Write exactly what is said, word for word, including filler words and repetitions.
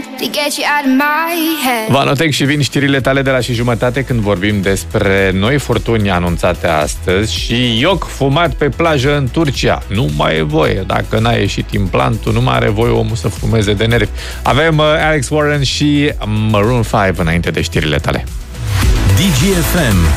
to get you out of my head. Vanotec și vin știrile tale de la și jumătate când vorbim despre noi furtuni anunțate astăzi și ioc fumat pe plajă în Turcia. Nu mai e voie. Dacă n-a ieșit implantul, nu mai are voie omul să fumeze de nervi. Avem uh, Alex Warren și Maroon cinci înainte de știrile tale. D G F M